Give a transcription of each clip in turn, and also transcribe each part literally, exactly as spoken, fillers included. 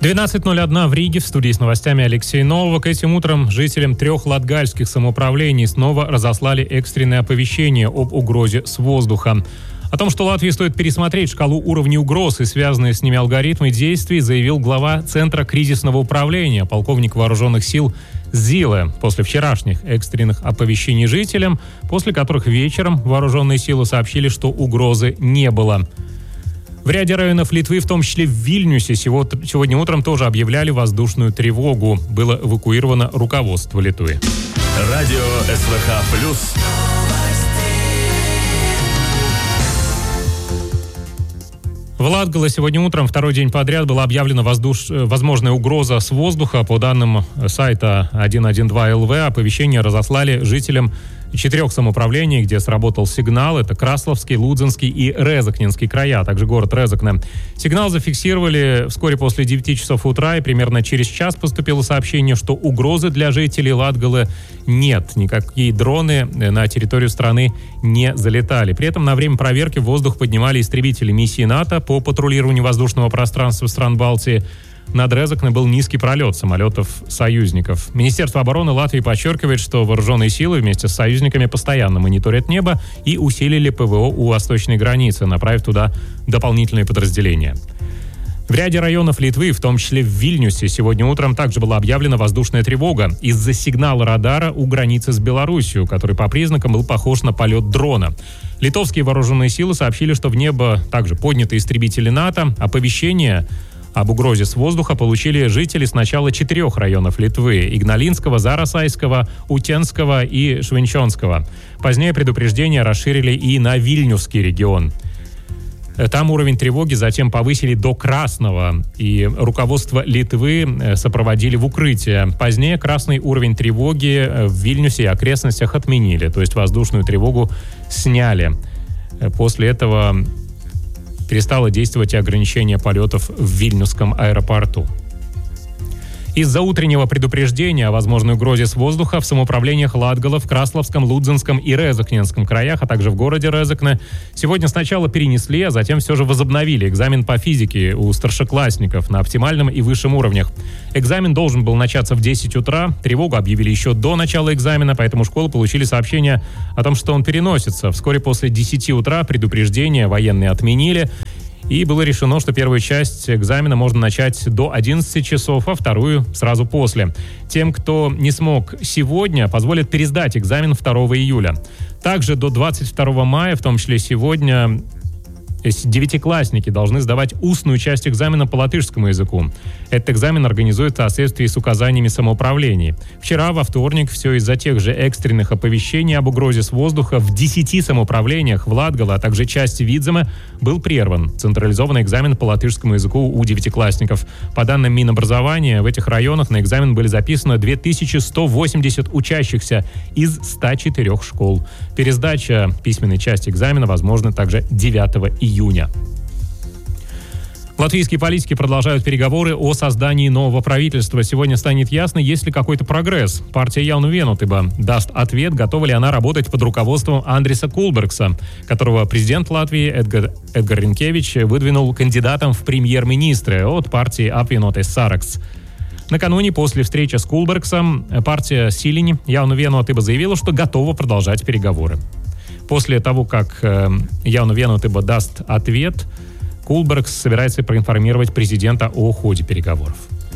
двенадцать ноль один в Риге, в студии с новостями Алексей Новак. Этим утром жителям трех латгальских самоуправлений снова разослали экстренное оповещение об угрозе с воздуха. О том, что Латвии стоит пересмотреть шкалу уровней угроз и связанные с ними алгоритмы действий, заявил глава Центра кризисного управления, полковник вооруженных сил Зиле, после вчерашних экстренных оповещений жителям, после которых вечером вооруженные силы сообщили, что угрозы не было. В ряде районов Литвы, в том числе в Вильнюсе, сегодня утром тоже объявляли воздушную тревогу. Было эвакуировано руководство Литвы. Радио СВХ плюс. В Латгале сегодня утром второй день подряд была объявлена воздуш... возможная угроза с воздуха. По данным сайта сто двадцать два эл ви, оповещение разослали жителям четырех самоуправлений, где сработал сигнал. Это Красловский, Лудзенский и Резакненский края, а также город Резакне. Сигнал зафиксировали вскоре после девяти часов утра, и примерно через час поступило сообщение, что угрозы для жителей Латгалы нет. Никакие дроны на территорию страны не залетали. При этом на время проверки в воздух поднимали истребители миссии НАТО по патрулированию воздушного пространства стран Балтии. Над Резакне был низкий пролет самолетов союзников. Министерство обороны Латвии подчеркивает, что вооруженные силы вместе с союзниками постоянно мониторят небо и усилили ПВО у восточной границы, направив туда дополнительные подразделения. В ряде районов Литвы, в том числе в Вильнюсе, сегодня утром также была объявлена воздушная тревога из-за сигнала радара у границы с Белоруссией, который по признакам был похож на полет дрона. Литовские вооруженные силы сообщили, что в небо также подняты истребители НАТО. Оповещение об угрозе с воздуха получили жители сначала четырех районов Литвы – Игналинского, Зарасайского, Утенского и Швенчонского. Позднее предупреждения расширили и на Вильнюсский регион. Там уровень тревоги затем повысили до красного, и руководство Литвы сопроводили в укрытие. Позднее красный уровень тревоги в Вильнюсе и окрестностях отменили, то есть воздушную тревогу сняли. После этого перестало действовать и ограничение полетов в Вильнюсском аэропорту. Из-за утреннего предупреждения о возможной угрозе с воздуха в самоуправлениях Латгала, в Красловском, Лудзенском и Резакненском краях, а также в городе Резакне, сегодня сначала перенесли, а затем все же возобновили экзамен по физике у старшеклассников на оптимальном и высшем уровнях. Экзамен должен был начаться в десять утра, тревогу объявили еще до начала экзамена, поэтому школы получили сообщение о том, что он переносится. Вскоре после десяти утра предупреждения военные отменили, и было решено, что первую часть экзамена можно начать до одиннадцати часов, а вторую сразу после. Тем, кто не смог сегодня, позволят пересдать экзамен второго июля. Также до двадцать второго мая, в том числе сегодня, девятиклассники должны сдавать устную часть экзамена по латышскому языку. Этот экзамен организуется в соответствии с указаниями самоуправлений. Вчера, во вторник, все из-за тех же экстренных оповещений об угрозе с воздуха в десяти самоуправлениях в Латгале, а также части Видземе, был прерван централизованный экзамен по латышскому языку у девятиклассников. По данным Минобразования, в этих районах на экзамен были записаны две тысячи сто восемьдесят учащихся из ста четырёх школ. Пересдача письменной части экзамена возможна также девятого июня. Латвийские политики продолжают переговоры о создании нового правительства. Сегодня станет ясно, есть ли какой-то прогресс. Партия Jauno Vienotība даст ответ, готова ли она работать под руководством Андриса Кулбергса, которого президент Латвии Эдгар, Эдгар Ринкевич выдвинул кандидатом в премьер-министры от партии Apvienotais Saraksts. Накануне, после встречи с Кулбергсом, партия Силини Jauno Vienotība заявила, что готова продолжать переговоры. После того, как Jauno Vienotība даст ответ, Кулбергс собирается проинформировать президента о ходе переговоров.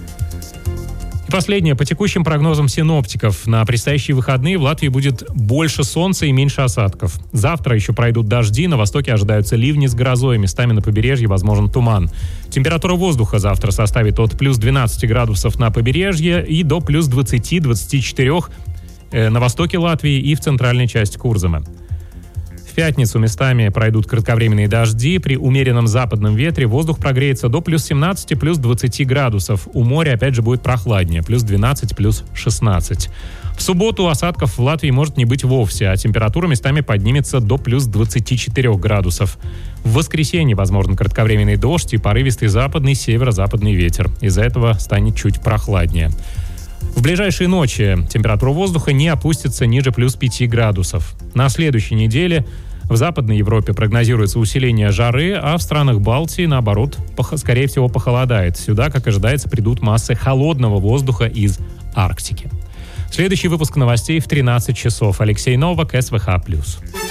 И последнее. По текущим прогнозам синоптиков, на предстоящие выходные в Латвии будет больше солнца и меньше осадков. Завтра еще пройдут дожди, на востоке ожидаются ливни с грозой, местами на побережье возможен туман. Температура воздуха завтра составит от плюс двенадцати градусов на побережье и до плюс двадцати — двадцати четырёх на востоке Латвии и в центральной части Курзема. В пятницу местами пройдут кратковременные дожди. При умеренном западном ветре воздух прогреется до плюс семнадцати, плюс двадцати градусов. У моря опять же будет прохладнее, плюс двенадцать, плюс шестнадцать. В субботу осадков в Латвии может не быть вовсе, а температура местами поднимется до плюс двадцати четырёх градусов. В воскресенье возможен кратковременный дождь и порывистый западный северо-западный ветер. Из-за этого станет чуть прохладнее. В ближайшие ночи температура воздуха не опустится ниже плюс пяти градусов. На следующей неделе В Западной Европе прогнозируется усиление жары, а в странах Балтии, наоборот, пох- скорее всего, похолодает. Сюда, как ожидается, придут массы холодного воздуха из Арктики. Следующий выпуск новостей в тринадцать часов. Алексей Новак, СВХ+.